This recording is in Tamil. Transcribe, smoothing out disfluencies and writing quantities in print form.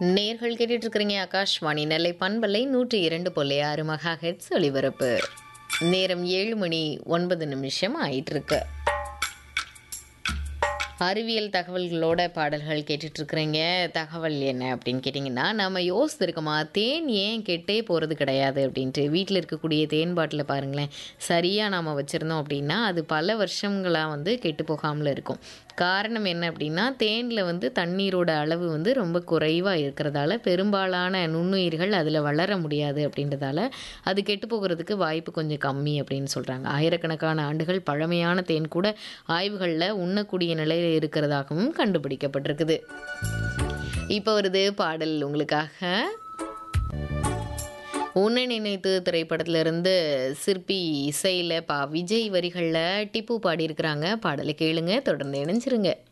நேர்கள் கேட்டுட்டு இருக்கிறீங்க ஆகாஷ்வாணி நெல்லை பண்பலை 102.6 மெகா ஹெர்ட்ஸ் ஒலிபரப்பு. நேரம் 7:09 ஆயிட்டு இருக்கு. அறிவியல் தகவல்களோட பாடல்கள் கேட்டுட்ருக்குறீங்க. தகவல் என்ன அப்படின்னு கேட்டிங்கன்னா, நம்ம யோசித்திருக்கோமா தேன் ஏன் கெட்டே போகிறது கிடையாது அப்படின்ட்டு. வீட்டில் இருக்கக்கூடிய தேன் பாட்டிலை பாருங்களேன், சரியாக நாம் வச்சுருந்தோம் அப்படின்னா அது பல வருஷங்களாக வந்து கெட்டு போகாமல் இருக்கும். காரணம் என்ன அப்படின்னா, தேனில் வந்து தண்ணீரோட அளவு வந்து ரொம்ப குறைவாக இருக்கிறதால பெரும்பாலான நுண்ணுயிர்கள் அதில் வளர முடியாது அப்படின்றதால அது கெட்டு போகிறதுக்கு வாய்ப்பு கொஞ்சம் கம்மி அப்படின்னு சொல்கிறாங்க. ஆயிரக்கணக்கான ஆண்டுகள் பழமையான தேன் கூட ஆய்வுகளில் உண்ணக்கூடிய நிலையில் இருக்கிறதாகவும் கண்டுபிடிக்கப்பட்டிருக்குது. இப்போ வருது பாடல் உங்களுக்காக. உன்னை நினைத்து திரைப்படத்திலிருந்து சிற்பி இசையில் விஜய் வரிகளில் டிப்பு பாடியிருக்கிறாங்க. பாடலை கேளுங்க, தொடர்ந்து இணைஞ்சிருங்க.